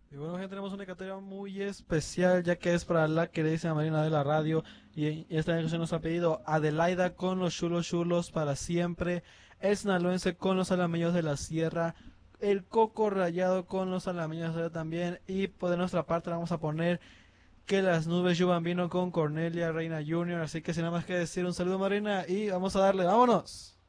Y bueno, gente, tenemos una categoría muy especial, ya que es para la queridísima Marina de la radio. Y esta vez nos ha pedido Adelaida con los chulos chulos para siempre, el sinaloense con los alameños de la sierra, el coco rayado con los alameños de la sierra también. Y por de nuestra parte vamos a poner que las nubes lluevan vino con Cornelia Reina Junior. Así que sin nada más que decir, un saludo Marina y vamos a darle, vámonos.